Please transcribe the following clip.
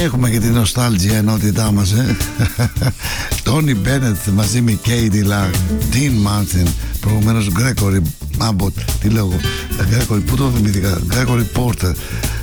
έχουμε και την νοστάλτζια ενότητά μας, Τόνι Μπένετ μαζί με Κέιντι Λακ, Τιν Μάρτιν, προηγουμένως Γκρέκορι Άμποτ, τι λέω εγώ, Γκρέκορι, πού το θυμήθηκα, Γκρέκορι Πόρτερ,